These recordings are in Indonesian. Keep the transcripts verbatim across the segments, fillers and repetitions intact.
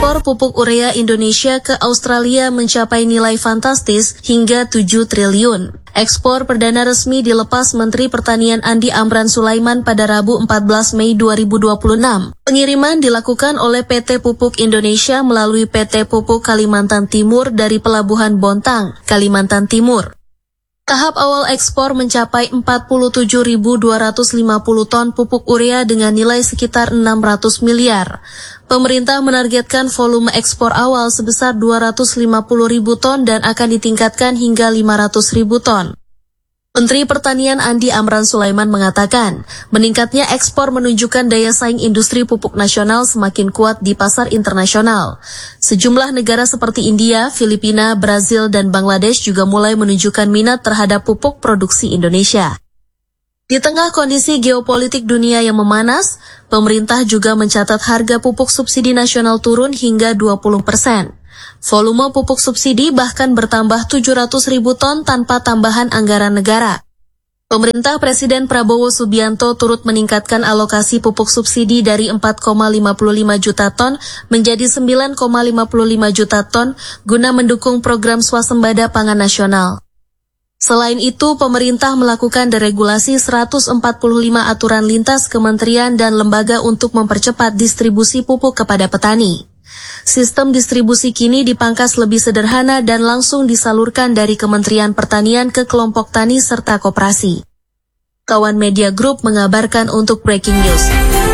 Ekspor pupuk urea Indonesia ke Australia mencapai nilai fantastis hingga tujuh triliun. Ekspor perdana resmi dilepas Menteri Pertanian Andi Amran Sulaiman pada Rabu empat belas Mei dua ribu dua puluh enam. Pengiriman dilakukan oleh P T Pupuk Indonesia melalui P T Pupuk Kalimantan Timur dari Pelabuhan Bontang, Kalimantan Timur. Tahap awal ekspor mencapai empat puluh tujuh ribu dua ratus lima puluh ton pupuk urea dengan nilai sekitar enam ratus miliar. Pemerintah menargetkan volume ekspor awal sebesar dua ratus lima puluh ribu ton dan akan ditingkatkan hingga lima ratus ribu ton. Menteri Pertanian Andi Amran Sulaiman mengatakan, meningkatnya ekspor menunjukkan daya saing industri pupuk nasional semakin kuat di pasar internasional. Sejumlah negara seperti India, Filipina, Brazil, dan Bangladesh juga mulai menunjukkan minat terhadap pupuk produksi Indonesia. Di tengah kondisi geopolitik dunia yang memanas, pemerintah juga mencatat harga pupuk subsidi nasional turun hingga dua puluh persen. Volume pupuk subsidi bahkan bertambah tujuh ratus ribu ton tanpa tambahan anggaran negara. Pemerintah Presiden Prabowo Subianto turut meningkatkan alokasi pupuk subsidi dari empat koma lima puluh lima juta ton menjadi sembilan koma lima puluh lima juta ton guna mendukung program swasembada pangan nasional. Selain itu, pemerintah melakukan deregulasi seratus empat puluh lima aturan lintas kementerian dan lembaga untuk mempercepat distribusi pupuk kepada petani. Sistem distribusi kini dipangkas lebih sederhana dan langsung disalurkan dari Kementerian Pertanian ke kelompok tani serta koperasi. Kawan Media Group mengabarkan untuk Breaking News.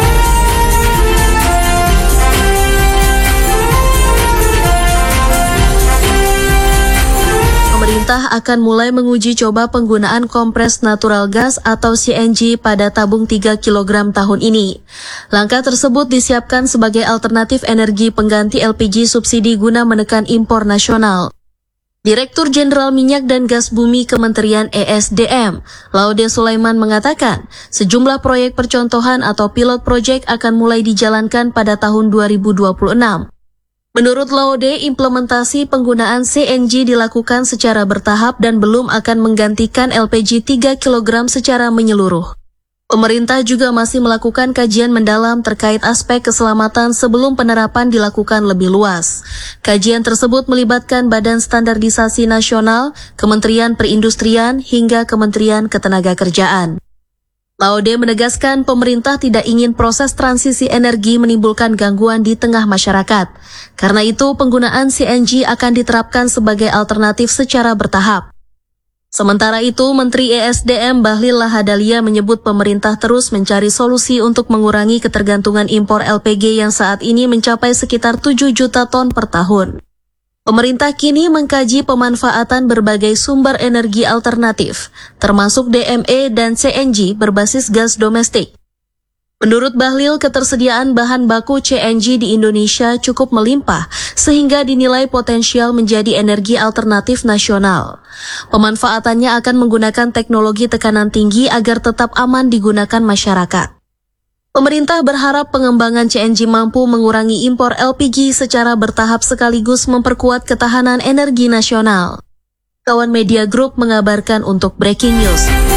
Pemerintah akan mulai menguji coba penggunaan kompres natural gas atau C N G pada tabung tiga kilogram tahun ini. Langkah tersebut disiapkan sebagai alternatif energi pengganti L P G subsidi guna menekan impor nasional. Direktur Jenderal Minyak dan Gas Bumi Kementerian E S D M, Laude Sulaiman mengatakan, sejumlah proyek percontohan atau pilot project akan mulai dijalankan pada tahun dua ribu dua puluh enam. Menurut Laude, implementasi penggunaan C N G dilakukan secara bertahap dan belum akan menggantikan L P G tiga kilogram secara menyeluruh. Pemerintah juga masih melakukan kajian mendalam terkait aspek keselamatan sebelum penerapan dilakukan lebih luas. Kajian tersebut melibatkan Badan Standarisasi Nasional, Kementerian Perindustrian, hingga Kementerian Ketenagakerjaan. Laude menegaskan pemerintah tidak ingin proses transisi energi menimbulkan gangguan di tengah masyarakat. Karena itu, penggunaan C N G akan diterapkan sebagai alternatif secara bertahap. Sementara itu, Menteri E S D M Bahlil Lahadalia menyebut pemerintah terus mencari solusi untuk mengurangi ketergantungan impor L P G yang saat ini mencapai sekitar tujuh juta ton per tahun. Pemerintah kini mengkaji pemanfaatan berbagai sumber energi alternatif, termasuk D M E dan C N G berbasis gas domestik. Menurut Bahlil, ketersediaan bahan baku C N G di Indonesia cukup melimpah, sehingga dinilai potensial menjadi energi alternatif nasional. Pemanfaatannya akan menggunakan teknologi tekanan tinggi agar tetap aman digunakan masyarakat. Pemerintah berharap pengembangan C N G mampu mengurangi impor L P G secara bertahap sekaligus memperkuat ketahanan energi nasional. Kawan Media Group mengabarkan untuk Breaking News.